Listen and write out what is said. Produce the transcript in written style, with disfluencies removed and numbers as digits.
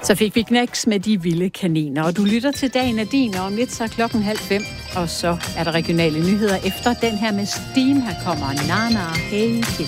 Så fik vi knæks med de vilde kaniner, og du lytter til Dagen er din, og om lidt så er 4:05, og så er der regionale nyheder efter den her med Steam. Her kommer Nana, hey.